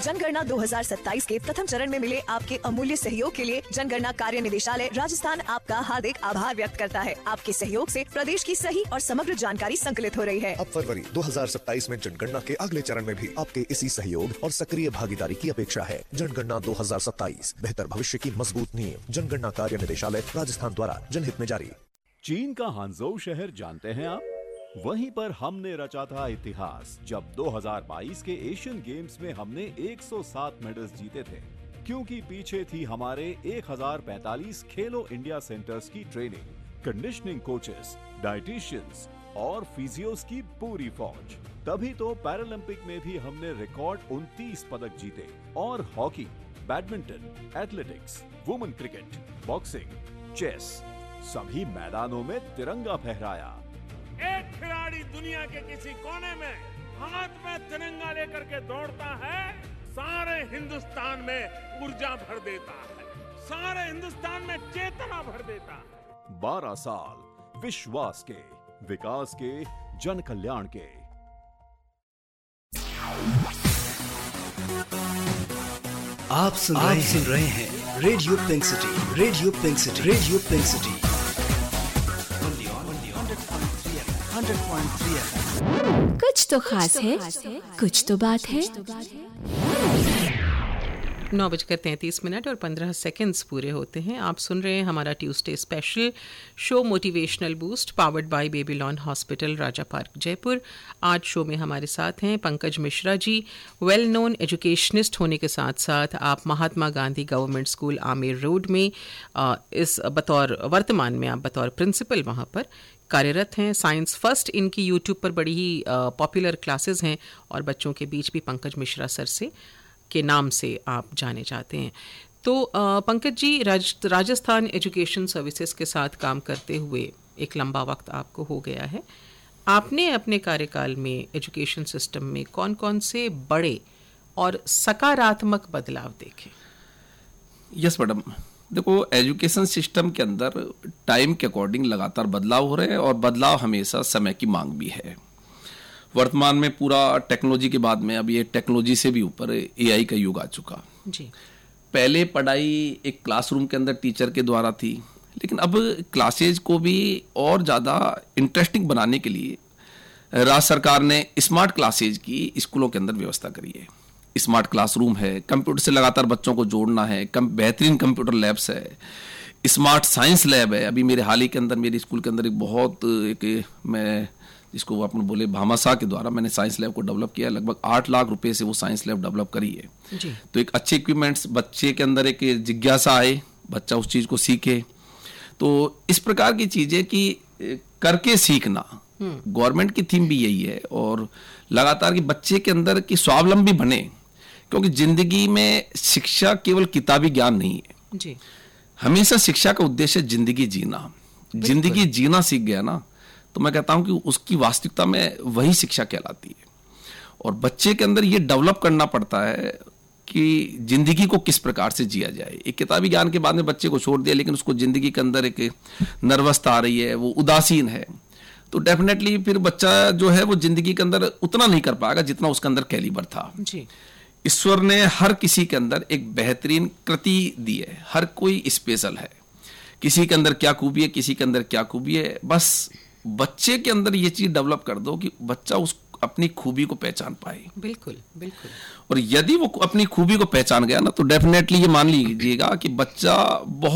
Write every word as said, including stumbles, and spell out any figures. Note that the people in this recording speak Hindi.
जनगणना दो हज़ार सत्ताईस के प्रथम चरण में मिले आपके अमूल्य सहयोग के लिए जनगणना कार्य निदेशालय राजस्थान आपका हार्दिक आभार व्यक्त करता है। आपके सहयोग से प्रदेश की सही और समग्र जानकारी संकलित हो रही है। अब फरवरी दो हज़ार सत्ताईस में जनगणना के अगले चरण में भी आपके इसी सहयोग और सक्रिय भागीदारी की अपेक्षा है। जनगणना दो हज़ार सत्ताईस, बेहतर भविष्य की मजबूत नींव। जनगणना कार्य निदेशालय राजस्थान द्वारा जनहित में जारी। चीन का हांगझोउ शहर जानते हैं आप? वहीं पर हमने रचा था इतिहास जब दो हज़ार बाईस के एशियन गेम्स में हमने एक सौ सात मेडल्स जीते थे, क्योंकि पीछे थी हमारे एक हज़ार पैंतालीस खेलो इंडिया सेंटर्स की ट्रेनिंग, कंडीशनिंग कोचेस, डाइटिशियंस और फिजियोस की पूरी फौज। तभी तो पैरालंपिक में भी हमने रिकॉर्ड उनतीस पदक जीते और hockey, badminton, athletics, women cricket, boxing, chess सभी मैदानों में तिरंगा फहराया। एक खिलाड़ी दुनिया के किसी कोने में हाथ में तिरंगा लेकर के दौड़ता है, सारे हिंदुस्तान में ऊर्जा भर देता है, सारे हिंदुस्तान में चेतना भर देता है। बारह साल विश्वास के, विकास के, जन कल्याण के। आप सुन रहे, सुन रहे हैं radio pink city, radio pink city, radio pink city hundred point three F. कुछ तो खास है, कुछ तो बात है। नौ बजकर तैंतीस मिनट और पंद्रह सेकंड्स पूरे होते हैं। आप सुन रहे हैं हमारा Tuesday special show motivational boost powered by Babylon hospital Raja park Jaipur. आज शो में हमारे साथ हैं Pankaj Mishra ji, well known educationist होने के साथ साथ आप Mahatma Gandhi government school Amer road में आ, इस बतौर वर्तमान में आप बतौर प्रिंसिपल वहाँ पर कार्यरत हैं। साइंस फर्स्ट इनकी यूट्यूब पर बड़ी ही पॉपुलर क्लासेस हैं और बच्चों के बीच भी पंकज मिश्रा सर से के नाम से आप जाने जाते हैं। तो पंकज जी, राज, राजस्थान एजुकेशन सर्विसेज के साथ काम करते हुए एक लंबा वक्त आपको हो गया है। आपने अपने कार्यकाल में एजुकेशन सिस्टम में कौन कौन से बड़े और सकारात्मक बदलाव देखे? यस मैडम, देखो एजुकेशन सिस्टम के अंदर टाइम के अकॉर्डिंग लगातार बदलाव हो रहे हैं और बदलाव हमेशा समय की मांग भी है। वर्तमान में पूरा टेक्नोलॉजी के बाद में अब ये टेक्नोलॉजी से भी ऊपर एआई का युग आ चुका जी। पहले पढ़ाई एक क्लासरूम के अंदर टीचर के द्वारा थी, लेकिन अब क्लासेज को भी और ज़्यादा इंटरेस्टिंग बनाने के लिए राज्य सरकार ने स्मार्ट क्लासेज की स्कूलों के अंदर व्यवस्था करी है। स्मार्ट क्लासरूम है, कंप्यूटर से लगातार बच्चों को जोड़ना है, कम बेहतरीन कंप्यूटर लैब्स है, स्मार्ट साइंस लैब है। अभी मेरे हाल ही के अंदर मेरे स्कूल के अंदर एक बहुत एक मैं जिसको अपन बोले भामाशाह के द्वारा मैंने साइंस लैब को डेवलप किया। लगभग आठ लाख रुपए से वो साइंस लैब डेवलप करी है जी। तो एक अच्छे इक्विपमेंट्स, बच्चे के अंदर एक जिज्ञासा आए, बच्चा उस चीज को सीखे। तो इस प्रकार की चीजें कि करके सीखना, गवर्नमेंट की थीम भी यही है और लगातार कि बच्चे के अंदर की स्वावलंबी बने, क्योंकि जिंदगी में शिक्षा केवल किताबी ज्ञान नहीं है जी। हमेशा शिक्षा का उद्देश्य जिंदगी जीना। जिंदगी जीना सीख गया ना तो मैं कहता हूं कि उसकी वास्तविकता में वही शिक्षा कहलाती है। और बच्चे के अंदर ये डेवलप करना पड़ता है कि जिंदगी को किस प्रकार से जिया जाए। एक किताबी ज्ञान के बाद में बच्चे को छोड़ दिया, लेकिन उसको जिंदगी के अंदर एक नर्वसता आ रही है, वो उदासीन है, तो डेफिनेटली फिर बच्चा जो है वो जिंदगी के अंदर उतना नहीं कर पाएगा जितना उसके अंदर कैलिबर था जी। ईश्वर ने हर किसी के अंदर एक बेहतरीन कृति दी है, हर कोई स्पेशल है। किसी के अंदर क्या खूबी है, किसी के अंदर क्या खूबी है, बस बच्चे के अंदर ये चीज डेवलप कर दो कि बच्चा उस अपनी खूबी को पहचान पाए। बिल्कुल बिल्कुल। और यदि वो अपनी खूबी को पहचान गया ना तो डेफिनेटली ये मान लीजिएगा कि बच्चा बहुत